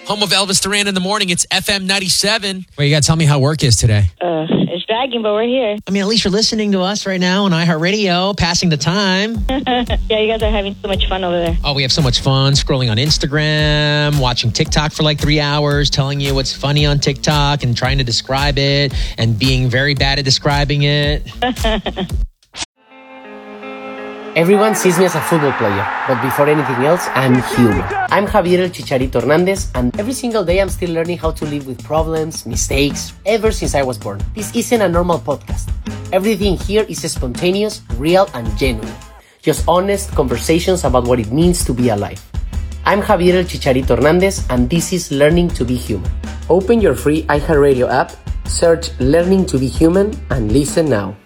home of Elvis Duran in the morning. It's FM 97. Well, you got to tell me how work is today. It's dragging, but we're here. I mean, at least you're listening to us right now on iHeartRadio, passing the time. Yeah, you guys are having so much fun over there. Oh, we have so much fun scrolling on Instagram, watching TikTok for like 3 hours, telling you what's funny on TikTok and trying to describe it and being very bad at describing it. Everyone sees me as a football player, but before anything else, I'm human. I'm Javier El Chicharito Hernandez, and every single day I'm still learning how to live with problems, mistakes, ever since I was born. This isn't a normal podcast. Everything here is spontaneous, real, and genuine. Just honest conversations about what it means to be alive. I'm Javier El Chicharito Hernandez, and this is Learning to Be Human. Open your free iHeartRadio app, search Learning to Be Human, and listen now.